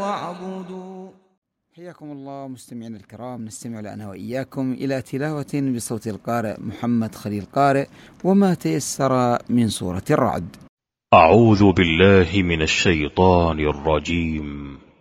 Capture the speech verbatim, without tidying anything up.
واعبدوا. حياكم الله مستمعين الكرام، نستمع لنا وإياكم إلى تلاوة بصوت القارئ محمد خليل قارئ وما تيسر من سورة الرعد. أعوذ بالله من الشيطان الرجيم.